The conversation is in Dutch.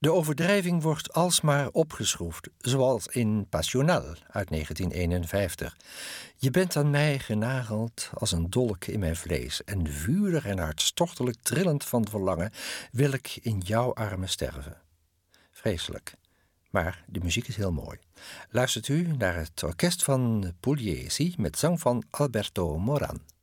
De overdrijving wordt alsmaar opgeschroefd, zoals in Passional uit 1951. Je bent aan mij genageld als een dolk in mijn vlees, en vurig en hartstochtelijk trillend van verlangen wil ik in jouw armen sterven. Vreselijk, maar de muziek is heel mooi. Luistert u naar het orkest van Pugliesi met zang van Alberto Moran.